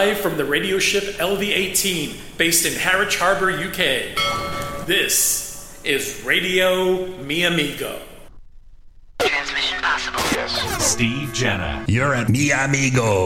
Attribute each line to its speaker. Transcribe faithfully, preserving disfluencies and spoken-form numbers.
Speaker 1: live from the radio ship L V eighteen, based in Harwich Harbour, U K. This is Radio Mi Amigo.
Speaker 2: Transmission possible.
Speaker 3: Yes.
Speaker 4: Steve Jenner.
Speaker 5: You're at Mi Amigo.